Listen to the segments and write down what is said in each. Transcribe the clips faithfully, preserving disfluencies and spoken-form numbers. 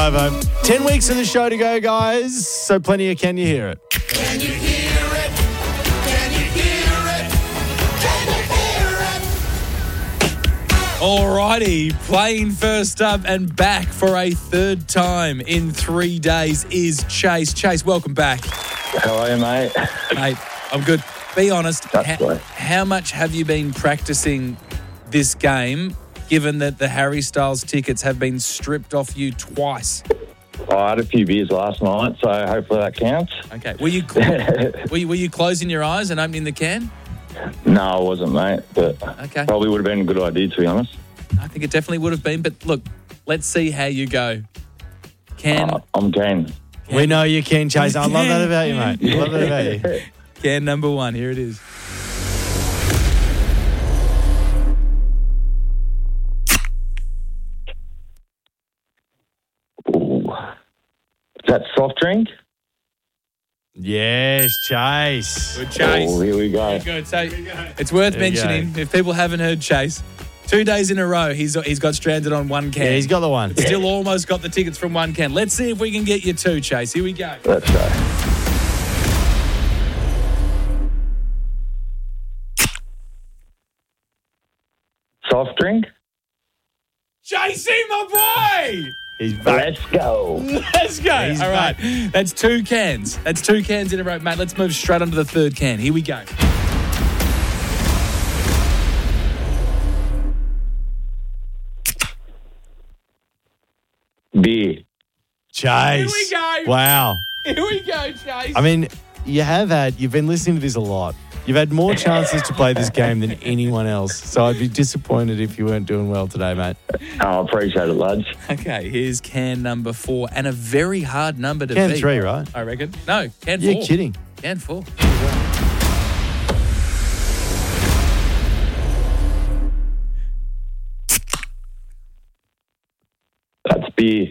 Bravo. Ten weeks of the show to go, guys. So plenty of Can You Hear It? Can you hear it? Can you hear it? Can you hear it? Alrighty, playing first up and back for a third time in three days is Chase. Chase, welcome back. How are you, mate? Mate, I'm good. Be honest, That's how, right. how much have you been practicing this game, given that the Harry Styles tickets have been stripped off you twice? Oh, I had a few beers last night, so hopefully that counts. Okay, were you, cl- were you, were you closing your eyes and opening the can? No, I wasn't, mate, but Okay. probably would have been a good idea, to be honest. I think it definitely would have been, but look, let's see how you go. Can... Uh, I'm keen. We know you can, Chase. I love that about you, mate. I love that about you. Can number one, here it is. Ooh. Is that soft drink? Yes, Chase. Good Chase. Oh, here we go. Good. So it's worth There you mentioning, go. if people haven't heard Chase, two days in a row he's he's got stranded on one can. Yeah, he's got the one. Still almost got the tickets from one can. Let's see if we can get you two, Chase. Here we go. Let's go. Soft drink? Chasey, my boy! He's back. Let's go. Let's go. He's All right. That's two cans. That's two cans in a row. Mate, let's move straight on to the third can. Here we go. Beer. Chase. Here we go. Wow. Here we go, Chase. I mean, you have had, you've been listening to this a lot. You've had more chances to play this game than anyone else. So I'd be disappointed if you weren't doing well today, mate. Oh, I appreciate it, lads. Okay, here's can number four, and a very hard number to Can beat. three, right? I reckon. No, can You're four. kidding. Can four. That's beer.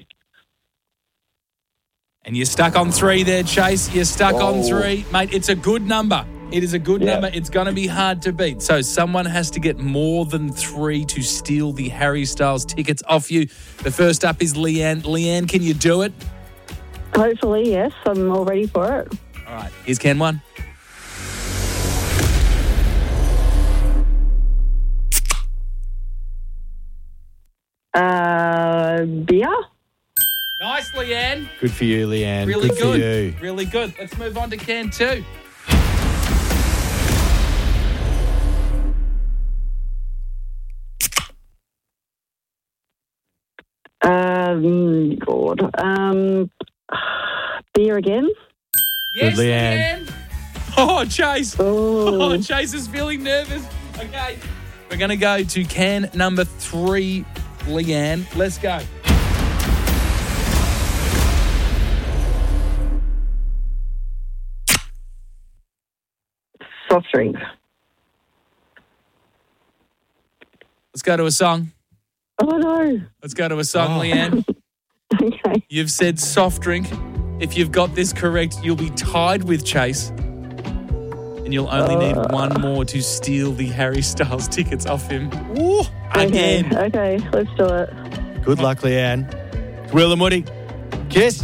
And you're stuck on three there, Chase. You're stuck on Whoa. three. Mate, it's a good number. It is a good Yeah. number. It's going to be hard to beat. So someone has to get more than three to steal the Harry Styles tickets off you. The first up is Leanne. Leanne, can you do it? Hopefully, yes. I'm all ready for it. All right, here's can one. Uh, beer? Nice, Leanne. Good for you, Leanne. Really good, good. for you. Really good. Let's move on to can two. Um, God. Um, beer again? Yes, Good, Leanne. Leanne. Oh, Chase. Oh, Oh, Chase is feeling nervous. Okay. We're going to go to can number three, Leanne. Let's go. soft drink. Let's go to a song. Oh, no. Let's go to a song, Oh. Leanne. Okay. You've said soft drink. If you've got this correct, you'll be tied with Chase. And you'll only need one more to steal the Harry Styles tickets off him. Ooh, again. Okay, okay, let's do it. Good luck, Leanne. Will and Woody. Kiss.